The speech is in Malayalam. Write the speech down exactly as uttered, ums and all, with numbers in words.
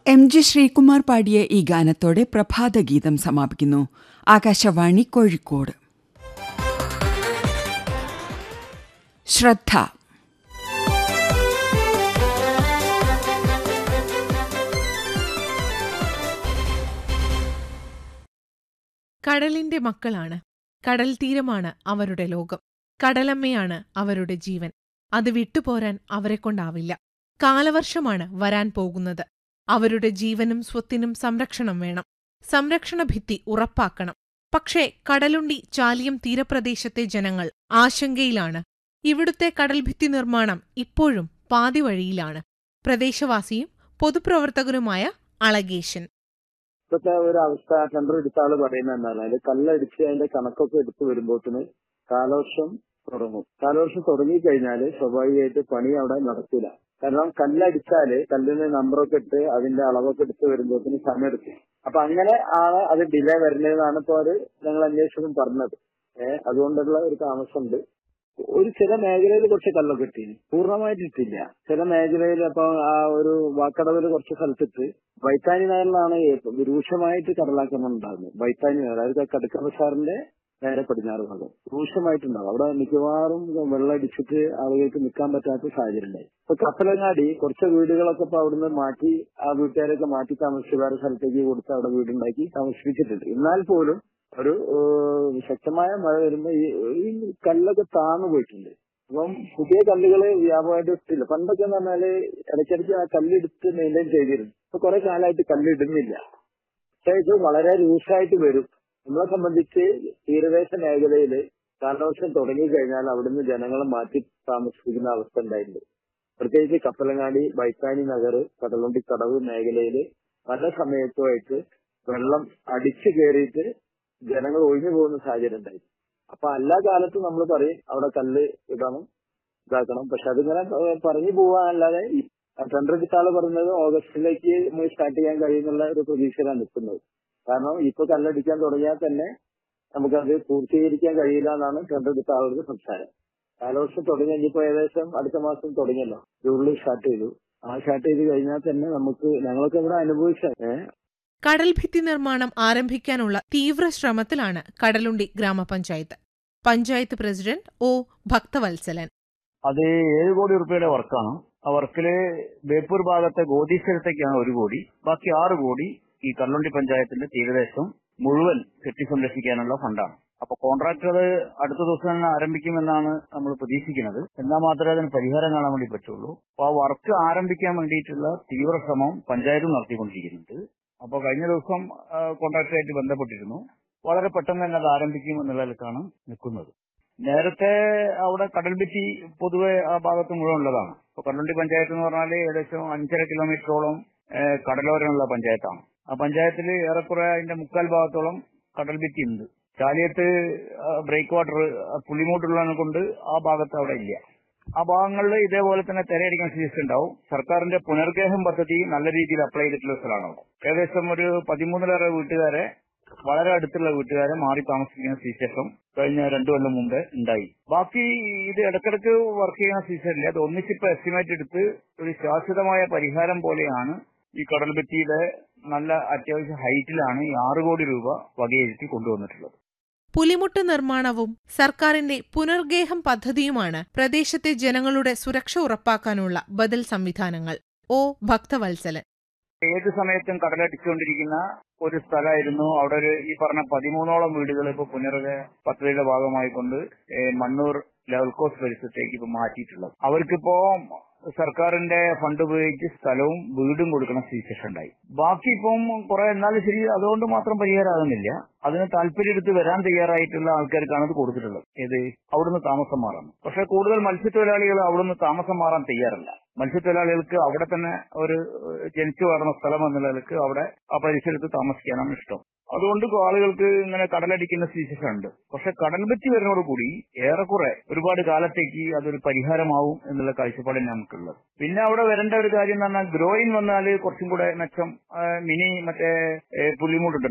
എം ജി ശ്രീകുമാർ പാടിയ ഈ ഗാനത്തോടെ പ്രഭാതഗീതം സമാപിക്കുന്നു. ആകാശവാണി കോഴിക്കോട്. ശ്രദ്ധ. കടലിന്റെ മക്കളാണ്. കടൽ തീരമാണ് അവരുടെ ലോകം. കടലമ്മയാണ് അവരുടെ ജീവൻ. അത് വിട്ടുപോരാൻ അവരെക്കൊണ്ടാവില്ല. കാലവർഷമാണ് വരാൻ പോകുന്നത്. അവരുടെ ജീവനും സ്വത്തിനും സംരക്ഷണം വേണം. സംരക്ഷണ ഭിത്തി ഉറപ്പാക്കണം. പക്ഷേ കടലുണ്ടി ചാലിയം തീരപ്രദേശത്തെ ജനങ്ങൾ ആശങ്കയിലാണ്. ഇവിടുത്തെ കടൽഭിത്തി നിർമ്മാണം ഇപ്പോഴും പാതിവഴിയിലാണ്. പ്രദേശവാസിയും പൊതുപ്രവർത്തകനുമായ അളകേശൻ. ഇപ്പോഴത്തെ ഒരു അവസ്ഥ ടെൻഡർ എടുത്ത ആള് പറയുന്നത് എന്താണ്, അതിൽ കല്ലടിച്ച് അതിന്റെ കണക്കൊക്കെ എടുത്തു വരുമ്പോഴത്തിന് കാലവർഷം തുടങ്ങും. കാലവർഷം തുടങ്ങിക്കഴിഞ്ഞാല് സ്വാഭാവികമായിട്ട് പണി അവിടെ നടക്കില്ല. കാരണം കല്ലടിച്ചാല് കല്ലിന് നമ്പറൊക്കെ ഇട്ട് അതിന്റെ അളവൊക്കെ എടുത്ത് വരുമ്പോഴത്തിന് സമയമെടുക്കും. അപ്പൊ അങ്ങനെ ആണ് അത് ഡിലേ വരുന്നതെന്നാണ് ഇപ്പോൾ അത് ഞങ്ങൾ അന്വേഷണം പറഞ്ഞത്. ഏഹ് അതുകൊണ്ടുള്ള ഒരു താമസമുണ്ട്. ഒരു ചില മേഖലയിൽ കുറച്ച് കല്ലൊക്കെ ഇട്ടിന്, പൂർണ്ണമായിട്ട് ഇട്ടില്ല. ചില മേഖലയിൽ അപ്പൊ ആ ഒരു വാക്കടവിൽ കുറച്ച് സ്ഥലത്തിട്ട് വൈത്താനി നഗറിലാണ് രൂക്ഷമായിട്ട് കടലാക്രമണം ഉണ്ടാകുന്നത്. വൈത്താനി നഗർ, അതായത് കടുക്കമ്പ സാറിന്റെ നേരെ പടിഞ്ഞാറ് ഭാഗം രൂക്ഷമായിട്ടുണ്ടാവും. അവിടെ മിക്കവാറും വെള്ളം അടിച്ചിട്ട് ആളുകൾക്ക് നിൽക്കാൻ പറ്റാത്ത സാഹചര്യം ഉണ്ടായി. ഇപ്പൊ കപ്പലങ്ങാടി കുറച്ച് വീടുകളൊക്കെ ഇപ്പൊ അവിടുന്ന് മാറ്റി ആ വീട്ടുകാരൊക്കെ മാറ്റി താമസിച്ച് വേറെ സ്ഥലത്തേക്ക് കൊടുത്ത് അവിടെ വീടുണ്ടാക്കി താമസിപ്പിച്ചിട്ടുണ്ട്. എന്നാൽ പോലും ഒരു ശക്തമായ മഴ വരുമ്പോ ഈ കല്ലൊക്കെ താന്നു പോയിട്ടുണ്ട്. അപ്പം പുതിയ കല്ലുകള് വ്യാപകമായിട്ട് ഇട്ടില്ല. പണ്ടൊക്കെ എന്ന് പറഞ്ഞാല് ഇടയ്ക്കിടയ്ക്ക് ആ കല്ലെടുത്ത് മെയിൻറ്റെയിൻ ചെയ്തിരുന്നു. ഇപ്പൊ കുറെ കാലമായിട്ട് കല്ലിടുന്നില്ല. പക്ഷേ ഇത് വളരെ ലൂസായിട്ട് വരും. നമ്മളെ സംബന്ധിച്ച് തീരദേശ മേഖലയില് കാലവർഷം തുടങ്ങിക്കഴിഞ്ഞാൽ അവിടുന്ന് ജനങ്ങളെ മാറ്റി താമസിപ്പിക്കുന്ന അവസ്ഥ ഉണ്ടായിട്ടുണ്ട്. പ്രത്യേകിച്ച് കപ്പലങ്ങാടി, വൈത്താനി നഗർ, കടലുണ്ടി കടവ് മേഖലയില് പല സമയത്തുമായിട്ട് വെള്ളം അടിച്ചു കയറിയിട്ട് ജനങ്ങൾ ഒഴിഞ്ഞു പോകുന്ന സാഹചര്യം ഉണ്ടായി. അപ്പൊ എല്ലാ കാലത്തും നമ്മൾ പറയും അവിടെ കല്ല് ഇടണം, ഇതാക്കണം. പക്ഷെ അതിങ്ങനെ പറഞ്ഞു പോവാനല്ലാതെ ടെൻഡർ എടുത്താള് പറഞ്ഞത് ഓഗസ്റ്റിലേക്ക് നമ്മൾ സ്റ്റാർട്ട് ചെയ്യാൻ കഴിയുന്നുള്ള ഒരു പ്രതീക്ഷയിലാണ് നിൽക്കുന്നത്. കാരണം ഇപ്പൊ കല്ലടിക്കാൻ തുടങ്ങിയാൽ തന്നെ നമുക്കത് പൂർത്തീകരിക്കാൻ കഴിയില്ല എന്നാണ് ടെൻഡർ എടുത്ത ആളുകളുടെ സംസാരം. കാലവർഷം തുടങ്ങി ഇനിയിപ്പോ ഏകദേശം അടുത്ത മാസം തുടങ്ങിയല്ലോ, ജൂണിൽ സ്റ്റാർട്ട് ചെയ്തു. ആ സ്റ്റാർട്ട് ചെയ്ത് കഴിഞ്ഞാൽ തന്നെ നമുക്ക് ഞങ്ങളൊക്കെ ഇവിടെ അനുഭവിച്ച കടൽഭിത്തി നിർമ്മാണം ആരംഭിക്കാനുള്ള തീവ്ര ശ്രമത്തിലാണ് കടലുണ്ടി ഗ്രാമപഞ്ചായത്ത്. Panchayat president O Bhakthavatsalan. അത് ഏഴ് കോടി റുപ്യയുടെ വർക്കാണ്. ആ വർക്കില് ബേപ്പൂർ ഭാഗത്തെ ഗോതീശ്വരത്തേക്കാണ് ഒരു കോടി, ബാക്കി ആറ് കോടി ഈ കടലുണ്ടി പഞ്ചായത്തിന്റെ തീരദേശം മുഴുവൻ കെട്ടി സംരക്ഷിക്കാനുള്ള ഫണ്ടാണ്. അപ്പൊ കോൺട്രാക്ടർ അടുത്ത ദിവസം തന്നെ ആരംഭിക്കുമെന്നാണ് നമ്മൾ പ്രതീക്ഷിക്കുന്നത്. എന്നാൽ മാത്രമേ അതിന് പരിഹാരം കാണാൻ വേണ്ടി പറ്റുള്ളൂ. അപ്പൊ ആ വർക്ക് ആരംഭിക്കാൻ വേണ്ടിയിട്ടുള്ള തീവ്ര ശ്രമം പഞ്ചായത്തും നടത്തിക്കൊണ്ടിരിക്കുന്നുണ്ട്. അപ്പൊ കഴിഞ്ഞ ദിവസം കോൺട്രാക്ടറായിട്ട് ബന്ധപ്പെട്ടിരുന്നു. വളരെ പെട്ടെന്ന് തന്നെ അത് ആരംഭിക്കും എന്നുള്ളതിലേക്കാണ് നിൽക്കുന്നത്. നേരത്തെ അവിടെ കടൽഭിത്തി പൊതുവെ ആ ഭാഗത്ത് മുഴുവൻ ഉള്ളതാണ്. ഇപ്പൊ കടലുണ്ടി പഞ്ചായത്ത് എന്ന് പറഞ്ഞാൽ ഏകദേശം അഞ്ചര കിലോമീറ്ററോളം കടലോരമുള്ള പഞ്ചായത്താണ്. ആ പഞ്ചായത്തിൽ ഏറെക്കുറെ അതിന്റെ മുക്കാൽ ഭാഗത്തോളം കടൽഭിത്തി ഉണ്ട്. ചാലിയത്ത് ബ്രേക്ക് വാട്ടർ പുളിമൂട്ടുള്ളതിനെ കൊണ്ട് ആ ഭാഗത്ത് അവിടെ ഇല്ല. ആ ഭാഗങ്ങളിൽ ഇതേപോലെ തന്നെ തിരയടിക്കാൻ സ്ഥിതി ഉണ്ടാവും. സർക്കാരിന്റെ പുനർഗേഹം പദ്ധതി നല്ല രീതിയിൽ അപ്ലൈ ചെയ്തിട്ടുള്ള സ്ഥലമാണ് അവിടെ. ഏകദേശം ഒരു പതിമൂന്നിലേറെ വീട്ടുകാരെ, വളരെ അടുത്തുള്ള വീട്ടുകാരെ മാറി താമസിക്കുന്ന സ്ഥിതിശേഷം കഴിഞ്ഞ രണ്ടു കൊല്ലം മുമ്പേ ഉണ്ടായി. ബാക്കി ഇത് ഇടക്കിടക്ക് വർക്ക് ചെയ്യുന്ന സ്ഥിതിയില്ല. അത് ഒന്നിച്ചിപ്പോ എസ്റ്റിമേറ്റ് എടുത്ത് ഒരു ശാശ്വതമായ പരിഹാരം പോലെയാണ് ഈ കടൽഭിത്തിയുടെ നല്ല അത്യാവശ്യം ഹൈറ്റിലാണ് ഈ ആറ് കോടി രൂപ വകയിരുത്തി കൊണ്ടുവന്നിട്ടുള്ളത്. പുലിമുട്ട് നിർമ്മാണവും സർക്കാരിന്റെ പുനർഗേഹം പദ്ധതിയുമാണ് പ്രദേശത്തെ ജനങ്ങളുടെ സുരക്ഷ ഉറപ്പാക്കാനുള്ള ബദൽ സംവിധാനങ്ങൾ. ഒ ഭക്തവത്സലൻ. ഏത് സമയത്തും കടലടിച്ചുകൊണ്ടിരിക്കുന്ന ഒരു സ്ഥലമായിരുന്നു അവിടെ. ഒരു ഈ പറഞ്ഞ പതിമൂന്നോളം വീടുകൾ ഇപ്പൊ പുനർഗേഹ പദ്ധതിയുടെ ഭാഗമായിക്കൊണ്ട് മണ്ണൂർ ലെവൽ കോസ്റ്റ് പരിസരത്തേക്ക് ഇപ്പൊ മാറ്റിയിട്ടുള്ളത്. അവർക്കിപ്പോ സർക്കാരിന്റെ ഫണ്ട് ഉപയോഗിച്ച് സ്ഥലവും വീടും കൊടുക്കുന്ന സ്ഥിതിശേഷം ഉണ്ടായി. ബാക്കി ഇപ്പം കുറെ, എന്നാലും ശരി, അതുകൊണ്ട് മാത്രം പരിഹാരമാകുന്നില്ല. അതിന് താല്പര്യം എടുത്ത് വരാൻ തയ്യാറായിട്ടുള്ള ആൾക്കാർക്കാണ് ഇത് കൊടുത്തിട്ടുള്ളത്. ഏത് അവിടുന്ന് താമസം മാറാൻ. പക്ഷെ കൂടുതൽ മത്സ്യത്തൊഴിലാളികൾ അവിടുന്ന് താമസം മാറാൻ തയ്യാറല്ല. മത്സ്യത്തൊഴിലാളികൾക്ക് അവിടെ തന്നെ ഒരു ജനിച്ചു വളർന്ന സ്ഥലം എന്നുള്ളവർക്ക് അവിടെ ആ പരിസരത്ത് താമസിക്കാനാണ് ഇഷ്ടം. അതുകൊണ്ട് ആളുകൾക്ക് ഇങ്ങനെ കടലടിക്കുന്ന സ്ഥിതിശേഷം ഉണ്ട്. പക്ഷെ കടൽഭിത്തി വരുന്നതോടുകൂടി ഏറെക്കുറെ ഒരുപാട് കാലത്തേക്ക് അതൊരു പരിഹാരമാവും എന്നുള്ള കാഴ്ചപ്പാടാണ് നമുക്കുള്ളത്. പിന്നെ അവിടെ വരേണ്ട ഒരു കാര്യം എന്ന് പറഞ്ഞാൽ ഗ്രോയിൻ വന്നാൽ കുറച്ചും കൂടെ മെച്ചം. മിനി മറ്റേ പുലിമുട്ടുണ്ട്